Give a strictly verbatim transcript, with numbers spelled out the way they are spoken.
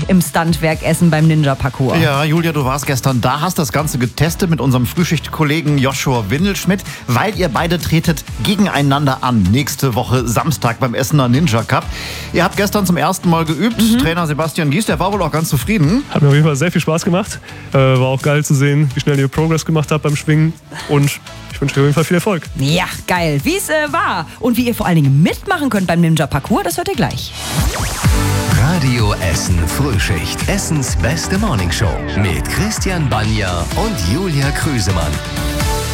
im Stuntwerk Essen beim Ninja-Parcours. Ja, Julia, du warst gestern da, hast das Ganze getestet mit unserem Frühschichtkollegen Joshua Windelschmidt, weil ihr beide tretet gegeneinander an. Nächste Woche Samstag beim Essener Ninja Cup. Ihr habt gestern zum ersten Mal geübt. Mhm. Trainer Sebastian Gies, der war wohl auch ganz zufrieden. Hat mir auf jeden Fall sehr viel Spaß gemacht. Äh, war auch geil zu sehen, wie schnell ihr Progress gemacht habt beim Schwingen. Und ich wünsche dir auf jeden Fall viel Erfolg. Ja, geil. Wie es äh, war und wie ihr vor allen Dingen mitmachen könnt beim Ninja-Parcours, das hört ihr gleich. Radio Essen Frühschicht. Essens beste Morningshow mit Christian Banja und Julia Krüsemann.